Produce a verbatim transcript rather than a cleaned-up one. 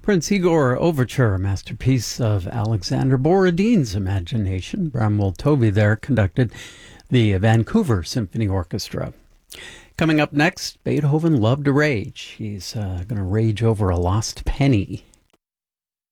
Prince Igor Overture, a masterpiece of Alexander Borodin's imagination. Bramwell Tovey there conducted the Vancouver Symphony Orchestra. Coming up next, Beethoven loved to rage. He's uh, going to rage over a lost penny.